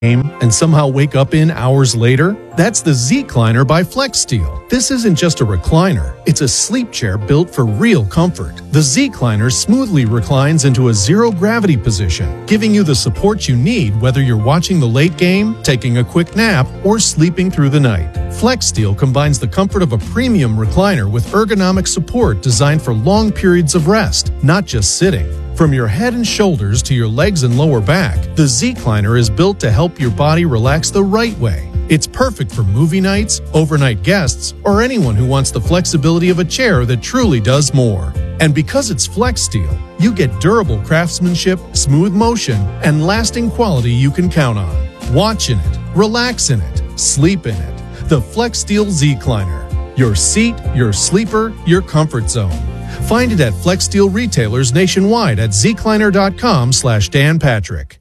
and somehow wake up in hours later? That's the Z-Cliner by FlexSteel. This isn't just a recliner, it's a sleep chair built for real comfort. The Z-Cliner smoothly reclines into a zero-gravity position, giving you the support you need whether you're watching the late game, taking a quick nap, or sleeping through the night. FlexSteel combines the comfort of a premium recliner with ergonomic support designed for long periods of rest, not just sitting. From your head and shoulders to your legs and lower back, the Z-Cliner is built to help your body relax the right way. It's perfect for movie nights, overnight guests, or anyone who wants the flexibility of a chair that truly does more. And because it's FlexSteel, you get durable craftsmanship, smooth motion, and lasting quality you can count on. Watch in it, relax in it, sleep in it. The FlexSteel Z-Cliner. Your seat, your sleeper, your comfort zone. Find it at FlexSteel retailers nationwide at zcliner.com/Dan Patrick.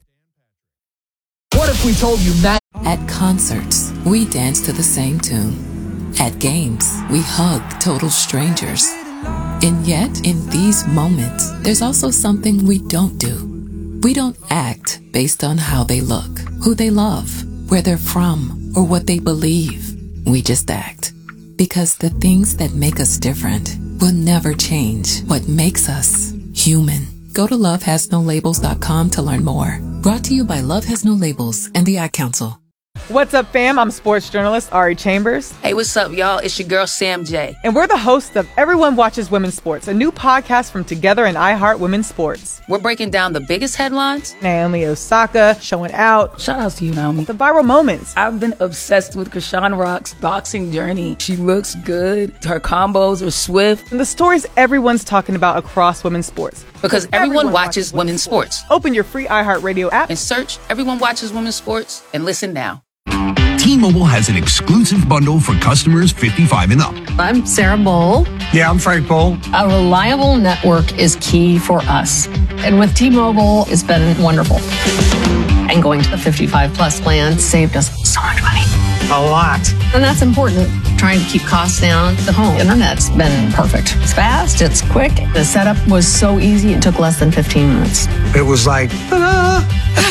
What if we told you that? At concerts, we dance to the same tune. At games, we hug total strangers. And yet, in these moments, there's also something we don't do. We don't act based on how they look, who they love, where they're from, or what they believe. We just act. Because the things that make us different will never change what makes us human. Go to lovehasnolabels.com to learn more. Brought to you by Love Has No Labels and the Ad Council. What's up, fam? I'm sports journalist Ari Chambers. Hey, what's up, y'all? It's your girl, Sam J. And we're the hosts of Everyone Watches Women's Sports, a new podcast from Together and iHeart Women's Sports. We're breaking down the biggest headlines. Naomi Osaka showing out. Shout out to you, Naomi. The viral moments. I've been obsessed with Krishan Rock's boxing journey. She looks good. Her combos are swift. And the stories everyone's talking about across women's sports. Because everyone watches women's sports. Open your free iHeartRadio app and search Everyone Watches Women's Sports and listen now. T-Mobile has an exclusive bundle for customers 55 and up. I'm Sarah Bowl. Yeah, I'm Frank Bowl. A reliable network is key for us. And with T-Mobile, it's been wonderful. And going to the 55 plus plan saved us so much money. A lot. And that's important. Trying to keep costs down. The home internet's been perfect. It's fast, it's quick. The setup was so easy, it took less than 15 minutes. It was like, ta-da!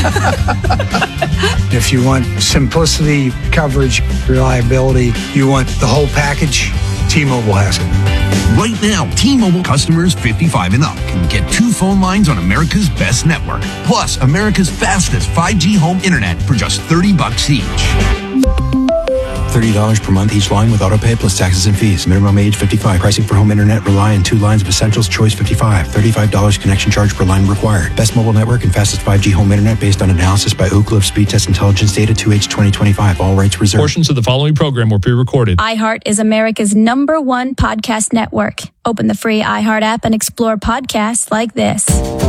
If you want simplicity, coverage, reliability, you want the whole package, T-Mobile has it. Right now, T-Mobile customers 55 and up can get 2 phone lines on America's best network, plus America's fastest 5G home internet for just $30 each. $30 per month each line with autopay plus taxes and fees. Minimum age 55. Pricing for home internet rely on 2 lines of Essentials Choice 55. $35 connection charge per line required. Best mobile network and fastest 5G home internet based on analysis by Ookla of Speed Test Intelligence Data 2H 2025. All rights reserved. Portions of the following program were pre-recorded. iHeart is America's #1 podcast network. Open the free iHeart app and explore podcasts like this.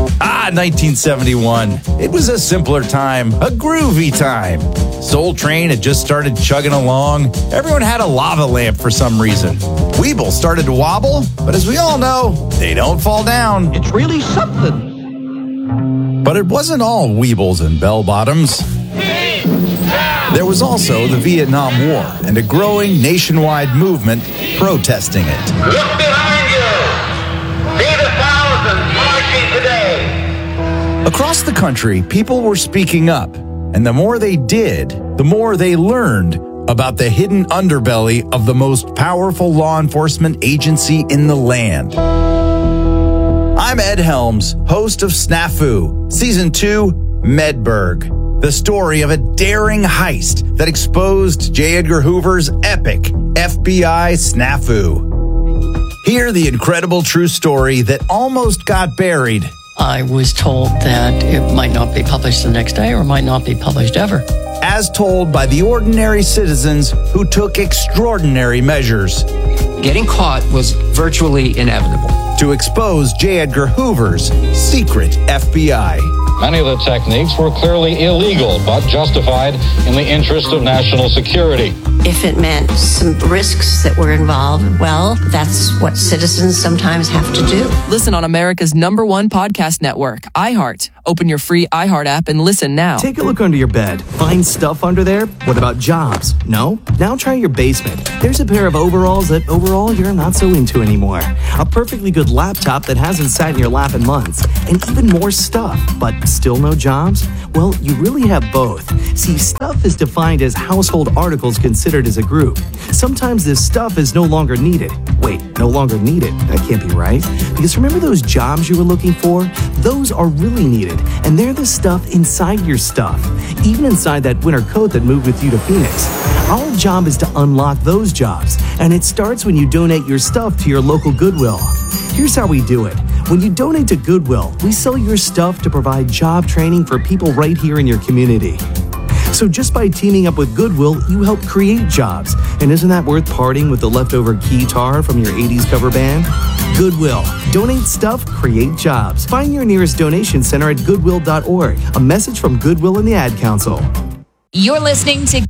1971. It was a simpler time, a groovy time. Soul Train had just started chugging along. Everyone had a lava lamp for some reason. Weeble started to wobble, but as we all know, they don't fall down. It's really something. But it wasn't all Weebles and bell-bottoms. There was also the Vietnam War and a growing nationwide movement protesting it. Look behind you. See the thousands marching today. Across the country, people were speaking up, and the more they did, the more they learned about the hidden underbelly of the most powerful law enforcement agency in the land. I'm Ed Helms, host of Snafu, Season 2, Medberg. The story of a daring heist that exposed J. Edgar Hoover's epic FBI snafu. Hear the incredible true story that almost got buried. I was told that it might not be published the next day or might not be published ever. As told by the ordinary citizens who took extraordinary measures. Getting caught was virtually inevitable. To expose J. Edgar Hoover's secret FBI. Many of the techniques were clearly illegal, but justified in the interest of national security. If it meant some risks that were involved, well, that's what citizens sometimes have to do. Listen on America's #1 podcast network, iHeart, Open your free iHeart app and listen now. Take a look under your bed. Find stuff under there? What about jobs? No? Now try your basement. There's a pair of overalls that overall you're not so into anymore. A perfectly good laptop that hasn't sat in your lap in months. And even more stuff, but still no jobs? Well, you really have both. See, stuff is defined as household articles considered as a group. Sometimes this stuff is no longer needed. Wait, no longer needed? That can't be right. Because remember those jobs you were looking for? Those are really needed. And they're the stuff inside your stuff. Even inside that winter coat that moved with you to Phoenix. Our job is to unlock those jobs. And it starts when you donate your stuff to your local Goodwill. Here's how we do it. When you donate to Goodwill, we sell your stuff to provide job training for people right here in your community. So just by teaming up with Goodwill, you help create jobs. And isn't that worth parting with the leftover guitar from your 80s cover band? Goodwill. Donate stuff, create jobs. Find your nearest donation center at goodwill.org. A message from Goodwill and the Ad Council. You're listening to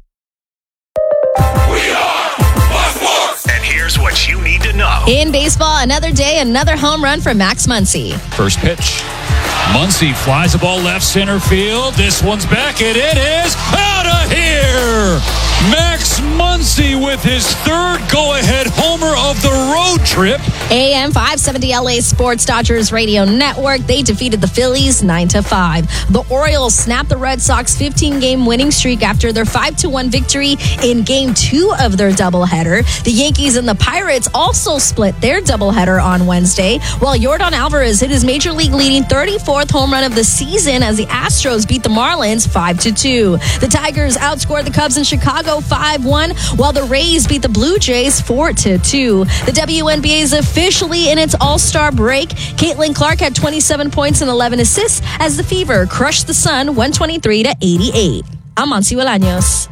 And here's what you need to know. In baseball, another day, another home run for Max Muncy. First pitch. Muncy flies the ball left center field. This one's back, and it is out of here. Max Muncy with his third go-ahead homer of the road trip. AM 570 LA Sports Dodgers Radio Network. They defeated the Phillies 9-5. The Orioles snapped the Red Sox 15-game winning streak after their 5-1 victory in Game 2 of their doubleheader. The Yankees and the Pirates also split their doubleheader on Wednesday, while Yordan Alvarez hit his major league leading 34th home run of the season as the Astros beat the Marlins 5-2. The Tigers outscored the Cubs in Chicago 5-1, while the Rays beat the Blue Jays 4-2. The WNBA is officially in its All-Star break. Caitlin Clark had 27 points and 11 assists as the Fever crushed the Sun 123-88. I'm Monsi Bolaños.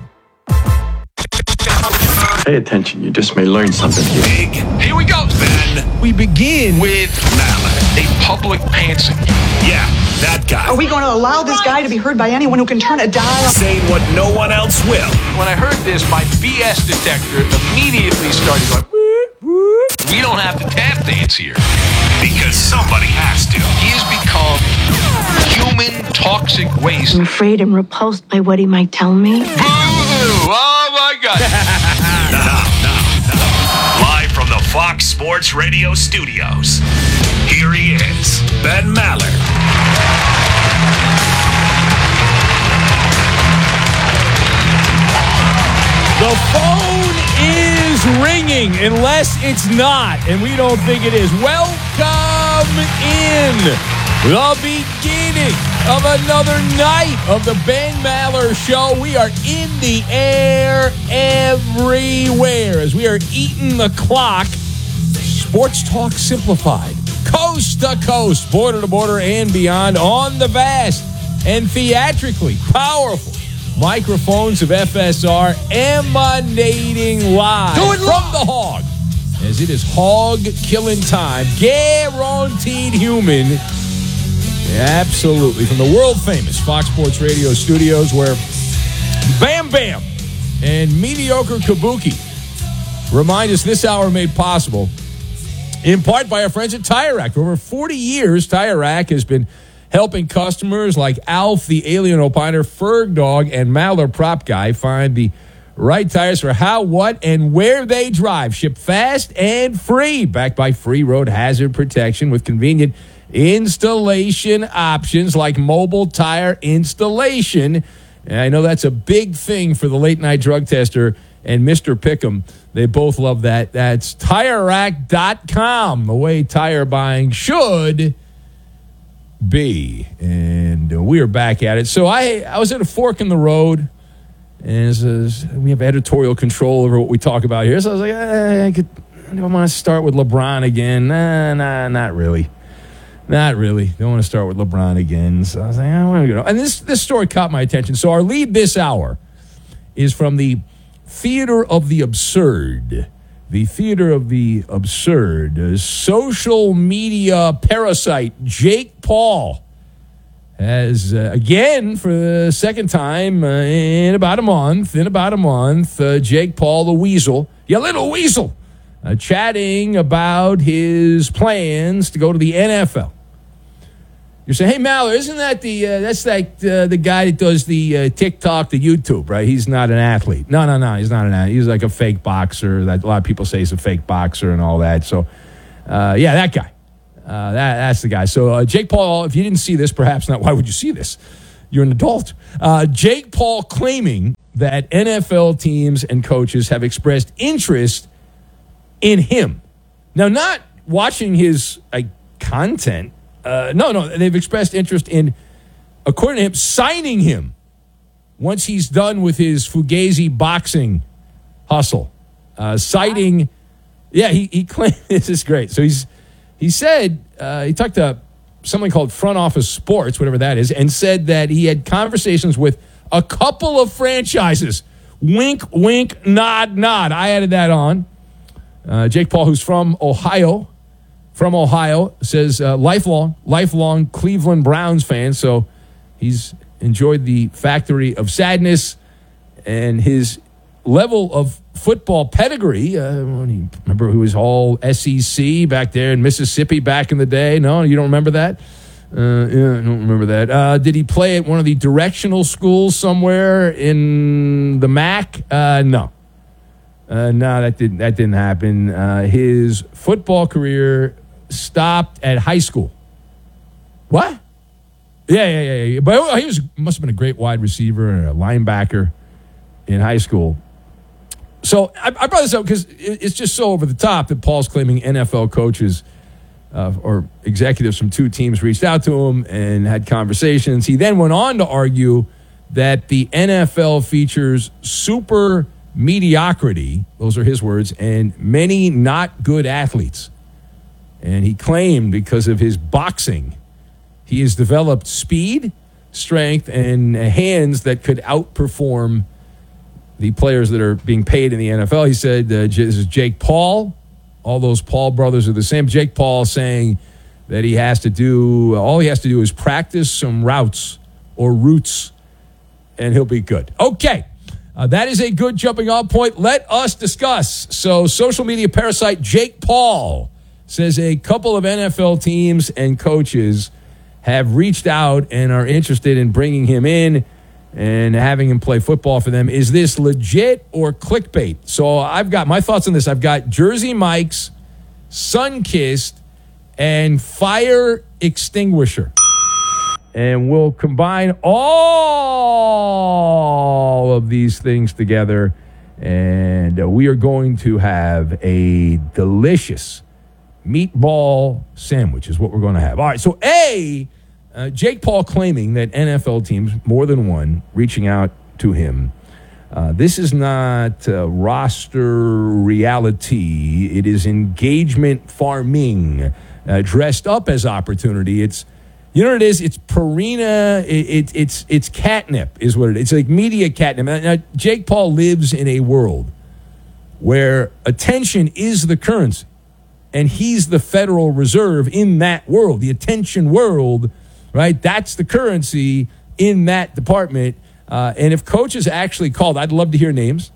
Pay attention, you just may learn something here. Big. Here we go, then. We begin with Mallett, a public pantsing. Yeah, that guy. Are we going to allow this guy to be heard by anyone who can turn a dial? Saying what no one else will. When I heard this, my BS detector immediately started going, we don't have to tap dance here. Because somebody has to. He has become human toxic waste. I'm afraid I'm repulsed by what he might tell me. Boo-hoo! Oh, my God. Now. Live from the Fox Sports Radio studios, here he is, Ben Maller. The phone is ringing, unless it's not, and we don't think it is. Welcome in the beginning of another night of the Ben Maller Show. We are in the air everywhere as we are eating the clock. Sports Talk Simplified, coast to coast, border to border, and beyond on the vast and theatrically powerful microphones of FSR emanating live from the Hog, as it is hog killing time, guaranteed human. Absolutely, from the world famous Fox Sports Radio studios, where Bam Bam and Mediocre Kabuki remind us this hour made possible in part by our friends at Tire Rack. For over 40 years, Tire Rack has been helping customers like Alf, the Alien Opiner, Ferg Dog, and Maller Prop Guy find the right tires for how, what, and where they drive. Ship fast and free, backed by free road hazard protection with convenient installation options like mobile tire installation. And I know that's a big thing for the late-night drug tester and Mr. Pick'em. They both love that. That's TireRack.com, the way tire buying should be. And we are back at it. So I was at a fork in the road, and we have editorial control over what we talk about here. So I was like, I want to start with LeBron again. Nah, not really. Not really. Don't want to start with LeBron again. So I was like, I want to go. And this story caught my attention. So our lead this hour is from the Theater of the Absurd. The Theater of the Absurd. Social media parasite Jake Paul has, again, for the second time in about a month, Jake Paul the Weasel, you little weasel, chatting about his plans to go to the NFL. You're saying, hey, Maller, isn't that that's like the guy that does the TikTok, the YouTube, right? He's not an athlete. No, he's not an athlete. He's like a fake boxer. That a lot of people say he's a fake boxer and all that. So, yeah, that guy. That's the guy. So, Jake Paul, if you didn't see this, perhaps not, why would you see this? You're an adult. Jake Paul claiming that NFL teams and coaches have expressed interest in him. Now, not watching his content. No, they've expressed interest in, according to him, signing him once he's done with his Fugazi boxing hustle. Citing, he claimed, this is great. So he said, he talked to something called Front Office Sports, whatever that is, and said that he had conversations with a couple of franchises. Wink, wink, nod, nod. I added that on. Jake Paul, who's from Ohio, says lifelong Cleveland Browns fan. So he's enjoyed the Factory of Sadness and his level of football pedigree. Remember who was all SEC back there in Mississippi back in the day? No, you don't remember that? I don't remember that. Did he play at one of the directional schools somewhere in the MAC? No. No, that didn't happen. His football career stopped at high school. What? Yeah. But he must have been a great wide receiver and a linebacker in high school. So I brought this up because it's just so over the top that Paul's claiming NFL coaches or executives from two teams reached out to him and had conversations. He then went on to argue that the NFL features super mediocrity, those are his words, and many not good athletes. And he claimed because of his boxing, he has developed speed, strength, and hands that could outperform the players that are being paid in the NFL. He said, this is Jake Paul. All those Paul brothers are the same. Jake Paul saying that all he has to do is practice some routes, and he'll be good. Okay. That is a good jumping off point. Let us discuss. So social media parasite Jake Paul says a couple of NFL teams and coaches have reached out and are interested in bringing him in and having him play football for them. Is this legit or clickbait? So I've got my thoughts on this. I've got Jersey Mike's, Sunkissed, and Fire Extinguisher. And we'll combine all of these things together, and we are going to have a delicious meatball sandwich is what we're going to have. All right, so Jake Paul claiming that NFL teams, more than one, reaching out to him. This is not roster reality. It is engagement farming, dressed up as opportunity. It's, you know what it is? It's Purina. It's catnip is what it is. It's like media catnip. Now, Jake Paul lives in a world where attention is the currency, and he's the Federal Reserve in that world, the attention world, right? That's the currency in that department. And if coaches actually called, I'd love to hear names.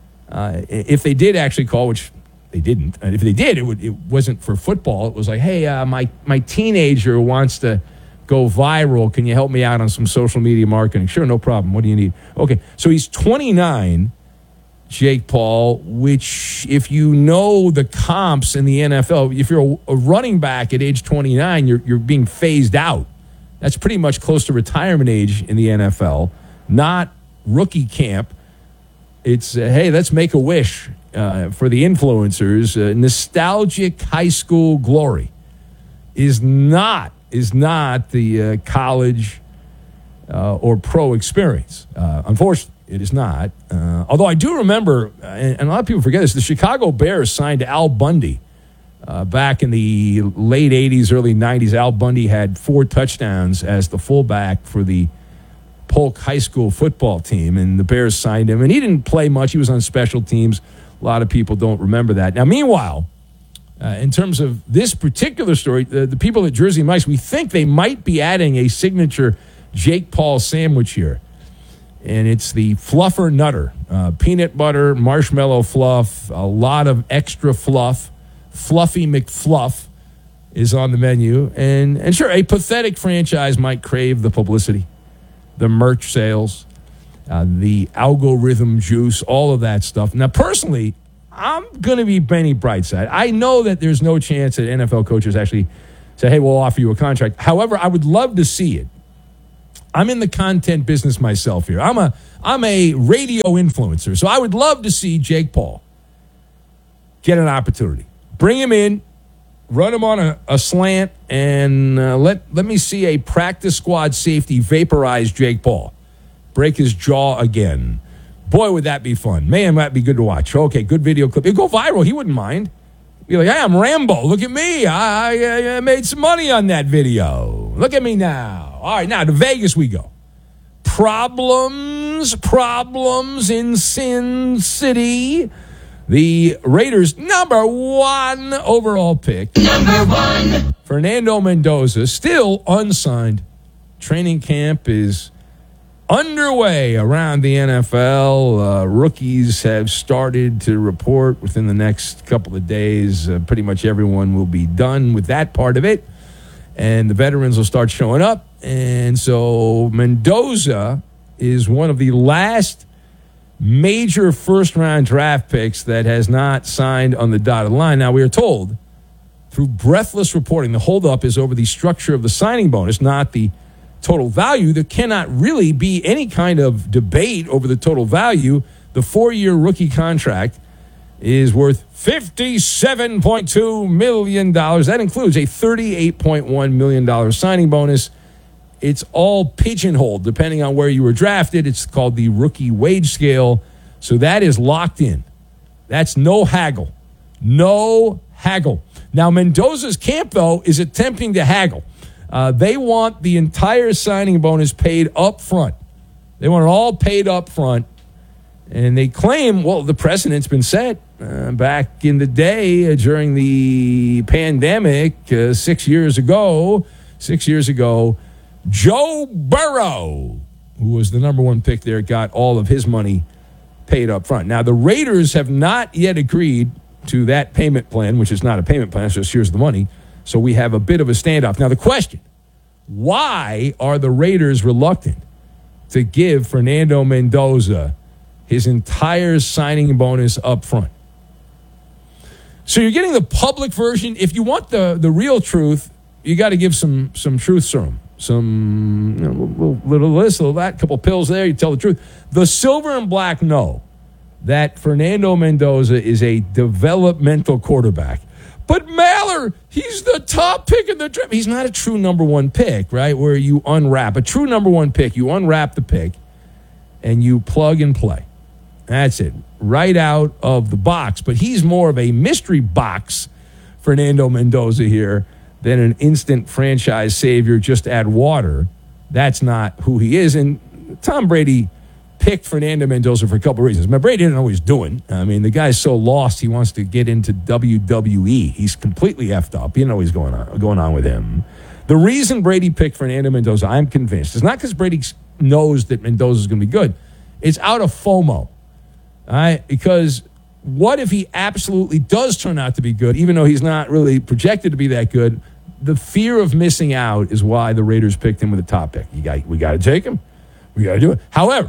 If they did actually call, which they didn't. And if they did, it wasn't for football. It was like, hey, my teenager wants to go viral. Can you help me out on some social media marketing? Sure, no problem. What do you need? Okay, so he's 29, Jake Paul, which if you know the comps in the NFL, if you're a running back at age 29, you're being phased out. That's pretty much close to retirement age in the NFL, not rookie camp. It's, hey, let's make a wish for the influencers. Nostalgic high school glory is not the college or pro experience. Unfortunately, it is not. Although I do remember, and a lot of people forget this, the Chicago Bears signed Al Bundy back in the late 80s, early 90s. Al Bundy had 4 touchdowns as the fullback for the Polk High School football team, and the Bears signed him. And he didn't play much. He was on special teams. A lot of people don't remember that. Now, meanwhile, in terms of this particular story, the people at Jersey Mike's, we think they might be adding a signature Jake Paul sandwich here. And it's the Fluffer Nutter. Peanut butter, marshmallow fluff, a lot of extra fluff, Fluffy McFluff. is on the menu. And sure, a pathetic franchise might crave the publicity, the merch sales, the algorithm juice, all of that stuff. Now, personally, I'm going to be Benny Brightside. I know that there's no chance that NFL coaches actually say, hey, we'll offer you a contract. However, I would love to see it. I'm in the content business myself here. I'm a radio influencer, so I would love to see Jake Paul get an opportunity. Bring him in, run him on a slant, and let me see a practice squad safety vaporize Jake Paul. Break his jaw again. Boy, would that be fun. Man, that'd be good to watch. Okay, good video clip. It'd go viral. He wouldn't mind. Be like, hey, I'm Rambo. Look at me. I made some money on that video. Look at me now. All right, now to Vegas we go. Problems in Sin City. The Raiders' number 1 overall pick. Fernando Mendoza, still unsigned. Training camp is underway around the NFL. Rookies have started to report within the next couple of days. Pretty much everyone will be done with that part of it. And the veterans will start showing up. And so Mendoza is one of the last major first-round draft picks that has not signed on the dotted line. Now, we are told through breathless reporting, the holdup is over the structure of the signing bonus, not the total value. There cannot really be any kind of debate over the total value. The 4-year rookie contract is worth $57.2 million. That includes a $38.1 million signing bonus. It's all pigeonholed depending on where you were drafted. It's called the rookie wage scale. So that is locked in. That's no haggle. No haggle. Now, Mendoza's camp, though, is attempting to haggle. They want the entire signing bonus paid up front. They want it all paid up front. And they claim, well, the precedent's been set back in the day during the pandemic 6 years ago. 6 years ago, Joe Burrow, who was the number 1 pick there, got all of his money paid up front. Now, the Raiders have not yet agreed to that payment plan, which is not a payment plan, it's just here's the money. So we have a bit of a standoff. Now, the question, why are the Raiders reluctant to give Fernando Mendoza his entire signing bonus up front? So you're getting the public version. If you want the real truth, you got to give some truth serum. Some little this, little that, couple pills there, you tell the truth. The silver and black know that Fernando Mendoza is a developmental quarterback. But Maller, he's the top pick in the draft. He's not a true number 1 pick, right, where you unwrap. A true number 1 pick, you unwrap the pick, and you plug and play. That's it, right out of the box. But he's more of a mystery box, Fernando Mendoza here, than an instant franchise savior, just add water. That's not who he is. And Tom Brady picked Fernando Mendoza for a couple of reasons. But Brady didn't know what he's doing. I mean, the guy's so lost, he wants to get into WWE. He's completely effed up. You know what's going on with him. The reason Brady picked Fernando Mendoza, I'm convinced, is not because Brady knows that Mendoza is going to be good. It's out of FOMO. All right? Because what if he absolutely does turn out to be good, even though he's not really projected to be that good? The fear of missing out is why the Raiders picked him with a top pick. We got to take him. We got to do it. However,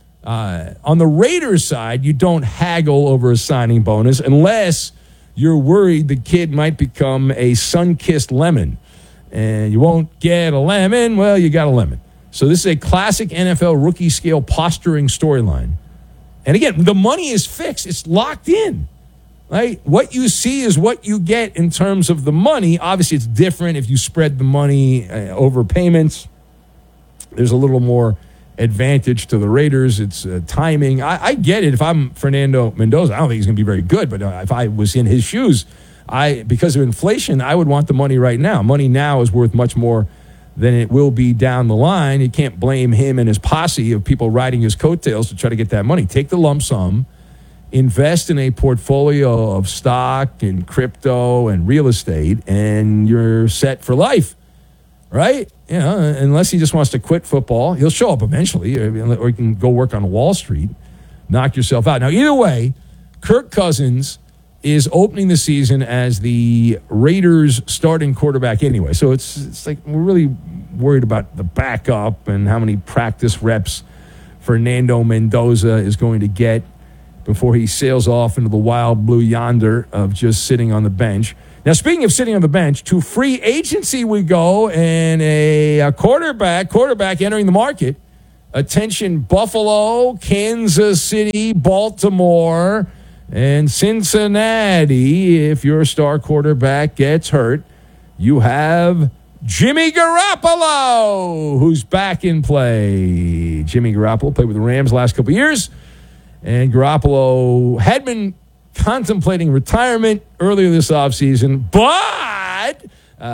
on the Raiders side, you don't haggle over a signing bonus unless you're worried the kid might become a sun-kissed lemon. And you won't get a lemon, well, you got a lemon. So this is a classic NFL rookie scale posturing storyline. And again, the money is fixed. It's locked in. Right? What you see is what you get in terms of the money. Obviously, it's different if you spread the money over payments. There's a little more advantage to the Raiders. It's timing. I get it. If I'm Fernando Mendoza, I don't think he's going to be very good. But if I was in his shoes, because of inflation, I would want the money right now. Money now is worth much more than it will be down the line. You can't blame him and his posse of people riding his coattails to try to get that money. Take the lump sum. Invest in a portfolio of stock and crypto and real estate, and you're set for life, right? You know, unless he just wants to quit football. He'll show up eventually, or you can go work on Wall Street, knock yourself out. Now, either way, Kirk Cousins is opening the season as the Raiders' starting quarterback anyway. So it's like we're really worried about the backup and how many practice reps Fernando Mendoza is going to get before he sails off into the wild blue yonder of just sitting on the bench. Now, speaking of sitting on the bench, to free agency we go, and a quarterback entering the market. Attention, Buffalo, Kansas City, Baltimore, and Cincinnati. If your star quarterback gets hurt, you have Jimmy Garoppolo, who's back in play. Jimmy Garoppolo played with the Rams last couple of years, and Garoppolo had been contemplating retirement earlier this offseason, but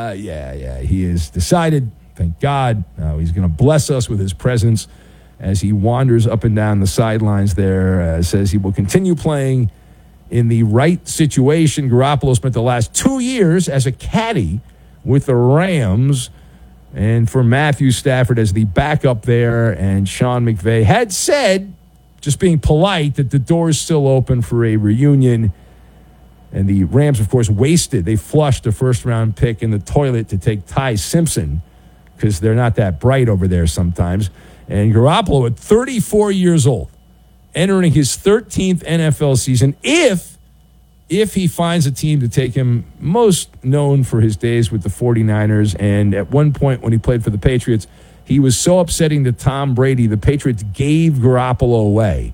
he has decided, thank God, he's going to bless us with his presence as he wanders up and down the sidelines there. Says he will continue playing in the right situation. Garoppolo spent the last 2 years as a caddy with the Rams, and for Matthew Stafford as the backup there, and Sean McVay had said, just being polite, that the door is still open for a reunion. And the Rams, of course, they flushed a first-round pick in the toilet to take Ty Simpson because they're not that bright over there sometimes. And Garoppolo, at 34 years old, entering his 13th NFL season, if he finds a team to take him, most known for his days with the 49ers. And at one point when he played for the Patriots, he was so upsetting to Tom Brady, the Patriots gave Garoppolo away.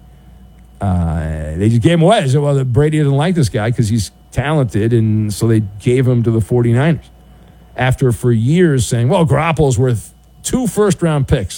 They just gave him away. They said, well, Brady didn't like this guy because he's talented, and so they gave him to the 49ers. After, for years, saying, well, Garoppolo's worth 2 first-round picks.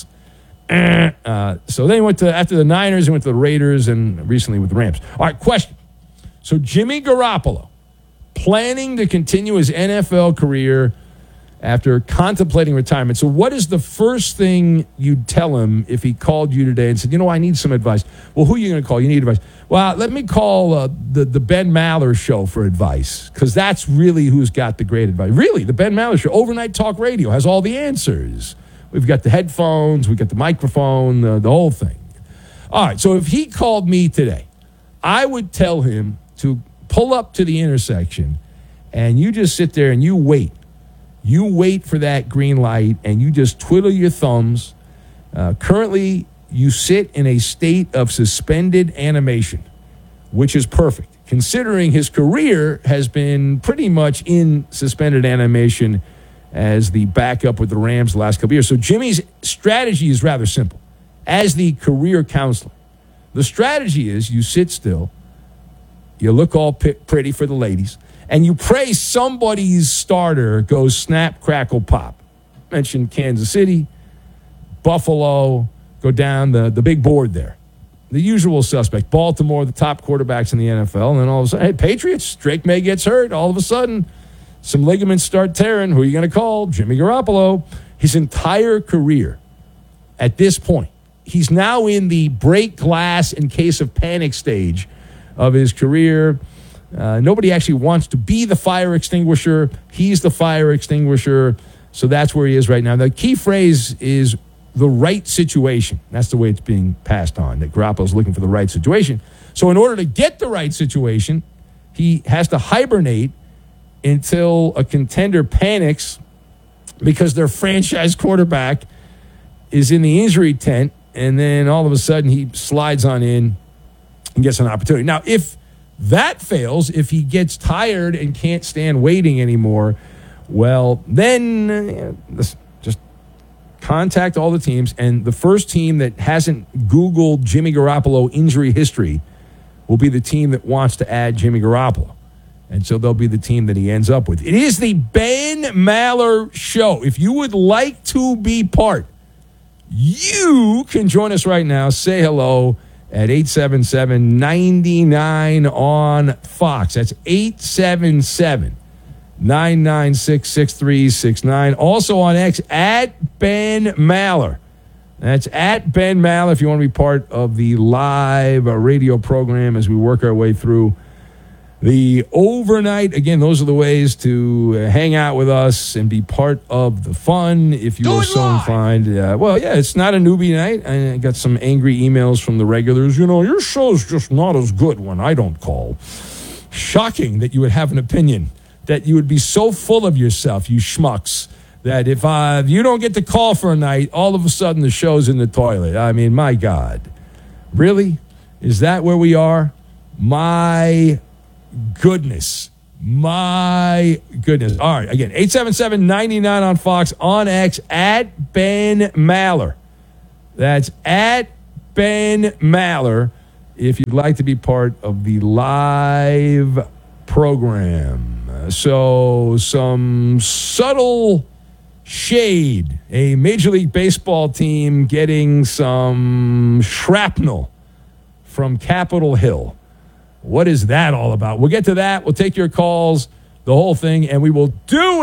So then he went to, after the Niners, he went to the Raiders, and recently with the Rams. All right, question. So Jimmy Garoppolo, planning to continue his NFL career after contemplating retirement. So what is the first thing you'd tell him if he called you today and said, I need some advice? Well, who are you going to call? You need advice. Well, let me call the Ben Maller Show for advice, because that's really who's got the great advice. Really, the Ben Maller Show, overnight talk radio, has all the answers. We've got the headphones, we've got the microphone, the whole thing. All right, so if he called me today, I would tell him to pull up to the intersection, and you just sit there and you wait. You wait for that green light, and you just twiddle your thumbs. Currently, you sit in a state of suspended animation, which is perfect, considering his career has been pretty much in suspended animation as the backup with the Rams the last couple of years. So Jimmy's strategy is rather simple. As the career counselor, the strategy is you sit still, you look all pretty for the ladies, and you pray somebody's starter goes snap, crackle, pop. Mentioned Kansas City, Buffalo, go down the big board there. The usual suspect. Baltimore, the top quarterbacks in the NFL. And then all of a sudden, hey, Patriots, Drake May gets hurt. All of a sudden, some ligaments start tearing. Who are you going to call? Jimmy Garoppolo. His entire career, at this point, he's now in the break glass in case of panic stage of his career. Nobody actually wants to be the fire extinguisher. He's the fire extinguisher. So that's where he is right now. The key phrase is the right situation. That's the way it's being passed on, that Garoppolo's looking for the right situation. So in order to get the right situation, he has to hibernate until a contender panics because their franchise quarterback is in the injury tent, and then all of a sudden he slides on in and gets an opportunity. Now, if that fails, if he gets tired and can't stand waiting anymore, well, then just contact all the teams, and the first team that hasn't Googled Jimmy Garoppolo injury history will be the team that wants to add Jimmy Garoppolo. And so they'll be the team that he ends up with. It is the Ben Maller Show. If you would like to be part, you can join us right now. Say hello at 877-99 on Fox. That's 877-996-6369. Also on X, at Ben Maller. That's at Ben Maller if you want to be part of the live radio program as we work our way through the overnight. Again, those are the ways to hang out with us and be part of the fun if you are so inclined. It's not a newbie night. I got some angry emails from the regulars. Your show's just not as good when I don't call. shocking that you would have an opinion, that you would be so full of yourself, you schmucks, that if you don't get the call for a night, all of a sudden the show's in the toilet. I mean, my God. Really? Is that where we are? My goodness. My goodness. All right, again, 877-99 on Fox, on X, at Ben Maller. That's at Ben Maller if you'd like to be part of the live program. So some subtle shade. A Major League Baseball team getting some shrapnel from Capitol Hill. What is that all about? We'll get to that. We'll take your calls, the whole thing, and we will do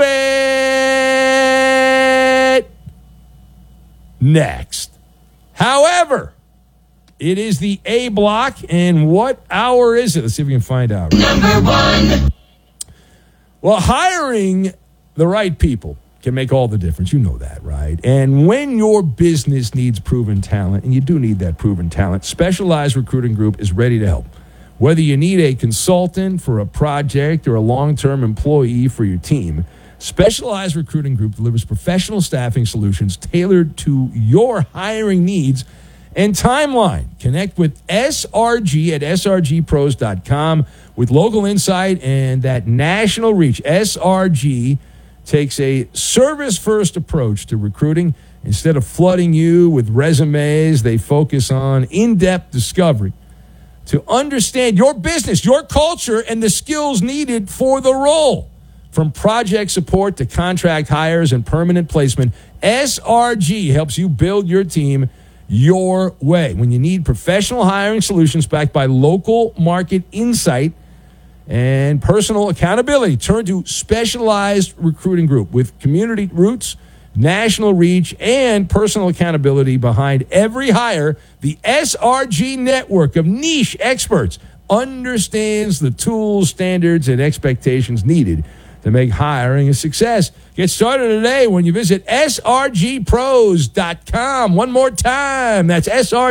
it next. However, it is the A block, and what hour is it? Let's see if we can find out. Number one. Well, hiring the right people can make all the difference. You know that, right? And when your business needs proven talent, and you do need that proven talent, Specialized Recruiting Group is ready to help. Whether you need a consultant for a project or a long-term employee for your team, Specialized Recruiting Group delivers professional staffing solutions tailored to your hiring needs and timeline. Connect with SRG at srgpros.com with local insight and that national reach. SRG takes a service-first approach to recruiting. Instead of flooding you with resumes, they focus on in-depth discovery to understand your business, your culture, and the skills needed for the role. From project support to contract hires and permanent placement, SRG helps you build your team your way. When you need professional hiring solutions backed by local market insight and personal accountability, turn to Specialized Recruiting Group with community roots, national reach, and personal accountability behind every hire. The SRG network of niche experts understands the tools, standards, and expectations needed to make hiring a success. Get started today when you visit srgpros.com. One more time, that's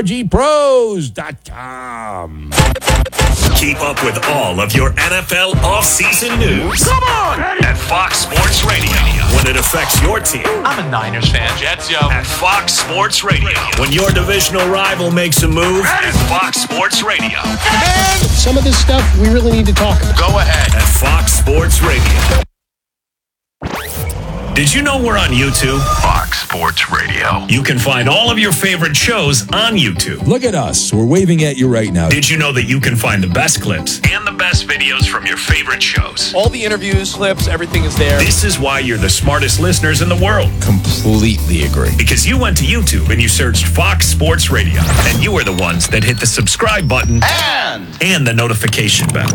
srgpros.com. Keep up with all of your NFL offseason news. Come on! At Fox Sports Radio. When it affects your team. I'm a Niners fan, Jets, yo. At Fox Sports Radio. When your divisional rival makes a move. At Fox Sports Radio. Man, some of this stuff we really need to talk about. Go ahead. At Fox Sports Radio. Did you know we're on YouTube? Fox Sports Radio. You can find all of your favorite shows on YouTube. Look at us. We're waving at you right now. Did you know that you can find the best clips and the best videos from your favorite shows? All the interviews, clips, everything is there. This is why you're the smartest listeners in the world. Completely agree. Because you went to YouTube and you searched Fox Sports Radio. And you were the ones that hit the subscribe button and the notification bell.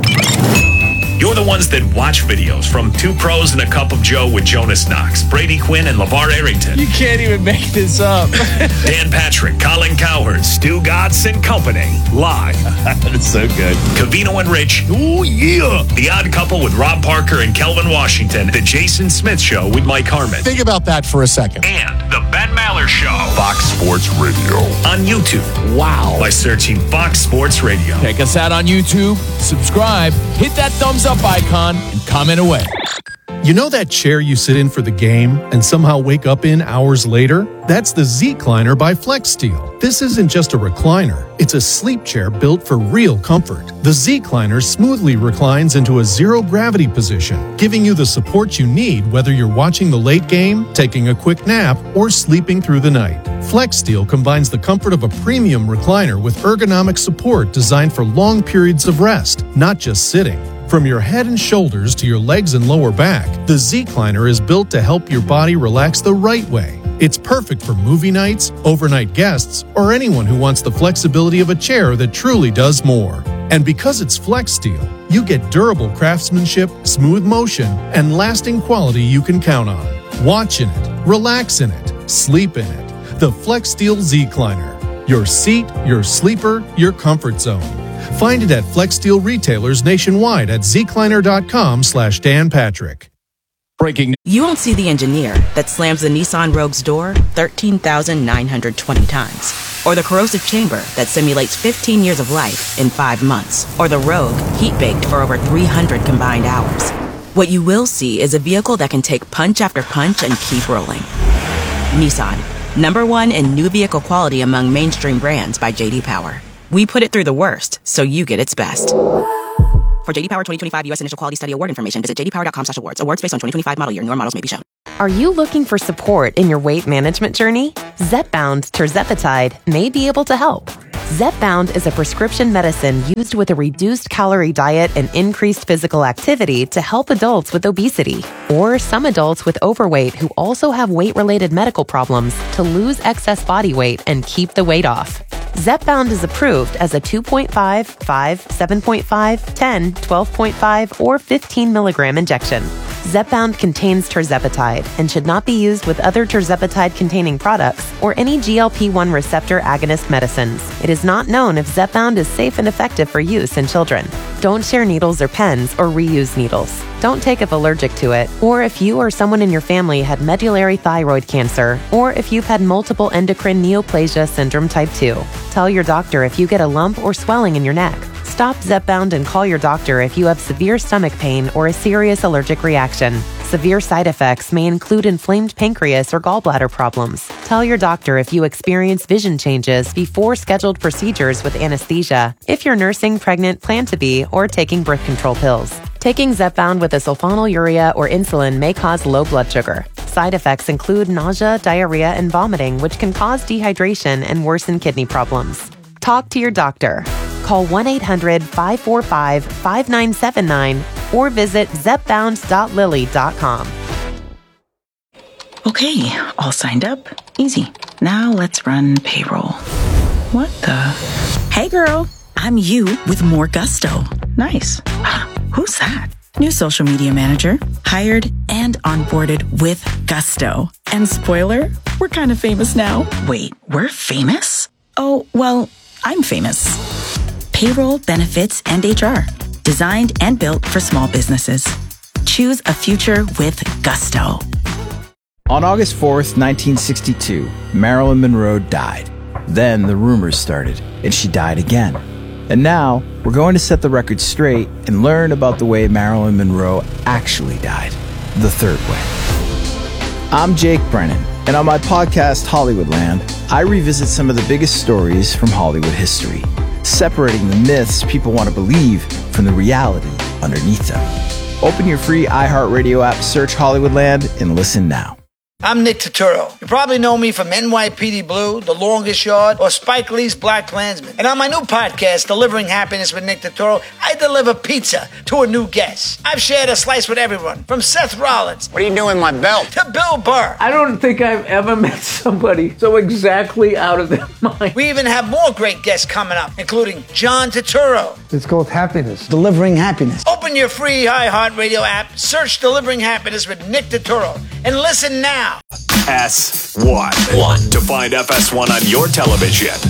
You're the ones that watch videos from Two Pros and a Cup of Joe with Jonas Knox, Brady Quinn, and LeVar Arrington. You can't even make this up. Dan Patrick, Colin Cowherd, Stu Gatz and Company. Live. That's so good. Covino and Rich. Oh, yeah. The Odd Couple with Rob Parker and Kelvin Washington. The Jason Smith Show with Mike Harmon. Think about that for a second. And the Ben Maller Show. Fox Sports Radio. On YouTube. Wow. By searching Fox Sports Radio. Check us out on YouTube. Subscribe. Hit that thumbs up icon and comment away. You know that chair you sit in for the game and somehow wake up in hours later? That's the Zecliner by FlexSteel. This isn't just a recliner. It's a sleep chair built for real comfort. The Zecliner smoothly reclines into a zero-gravity position, giving you the support you need whether you're watching the late game, taking a quick nap, or sleeping through the night. FlexSteel combines the comfort of a premium recliner with ergonomic support designed for long periods of rest, not just sitting. From your head and shoulders to your legs and lower back, the Zecliner is built to help your body relax the right way. It's perfect for movie nights, overnight guests, or anyone who wants the flexibility of a chair that truly does more. And because it's FlexSteel, you get durable craftsmanship, smooth motion, and lasting quality you can count on. Watch in it, relax in it, sleep in it. The FlexSteel Zecliner. Your seat, your sleeper, your comfort zone. Find it at FlexSteel retailers nationwide at zecliner.com/Dan Patrick. Breaking. You won't see the engineer that slams the Nissan Rogue's door 13,920 times. or the corrosive chamber that simulates 15 years of life in 5 months, or the Rogue, heat-baked for over 300 combined hours. What you will see is a vehicle that can take punch after punch and keep rolling. Nissan, #1 in new vehicle quality among mainstream brands by J.D. Power. We put it through the worst, so you get its best. For J.D. Power 2025 U.S. Initial Quality Study Award information, visit jdpower.com/awards. Awards based on 2025 model year. Newer models may be shown. Are you looking for support in your weight management journey? Zepbound tirzepatide may be able to help. Zepbound is a prescription medicine used with a reduced calorie diet and increased physical activity to help adults with obesity, or some adults with overweight who also have weight-related medical problems to lose excess body weight and keep the weight off. Zepbound is approved as a 2.5, 5, 7.5, 10, 12.5, or 15 milligram injection. Zepbound contains tirzepatide and should not be used with other tirzepatide-containing products or any GLP-1 receptor agonist medicines. It is not known if Zepbound is safe and effective for use in children. Don't share needles or pens or reuse needles. Don't take if allergic to it, or if you or someone in your family had medullary thyroid cancer, or if you've had multiple endocrine neoplasia syndrome type 2. Tell your doctor if you get a lump or swelling in your neck. Stop Zepbound and call your doctor if you have severe stomach pain or a serious allergic reaction. Severe side effects may include inflamed pancreas or gallbladder problems. Tell your doctor if you experience vision changes before scheduled procedures with anesthesia, if you're nursing, pregnant, plan to be, or taking birth control pills. Taking Zepbound with a sulfonylurea or insulin may cause low blood sugar. Side effects include nausea, diarrhea, and vomiting, which can cause dehydration and worsen kidney problems. Talk to your doctor. Call 1-800-545-5979 or visit zepbound.lilly.com. Okay, all signed up. Easy. Now let's run payroll. What the? Hey girl, I'm you with more gusto. Nice. Who's that? New social media manager, hired and onboarded with gusto. And spoiler, we're kind of famous now. Wait, we're famous? Oh, well, I'm famous. Payroll, benefits, and HR. Designed and built for small businesses. Choose a future with gusto. On August 4th, 1962, Marilyn Monroe died. Then the rumors started, and she died again. And now, we're going to set the record straight and learn about the way Marilyn Monroe actually died. The third way. I'm Jake Brennan, and on my podcast, Hollywoodland, I revisit some of the biggest stories from Hollywood history, separating the myths people want to believe from the reality underneath them. Open your free iHeartRadio app, search Hollywoodland, and listen now. I'm Nick Turturro. You probably know me from NYPD Blue, The Longest Yard, or Spike Lee's Black Klansman. And on my new podcast, Delivering Happiness with Nick Turturro, I deliver pizza to a new guest. I've shared a slice with everyone, from Seth Rollins. What are you doing with my belt? To Bill Burr. I don't think I've ever met somebody so exactly out of their mind. We even have more great guests coming up, including John Turturro. It's called Happiness. Delivering Happiness. Open your free iHeartRadio app, search Delivering Happiness with Nick Turturro, and listen now. S1 to find FS1 on your television.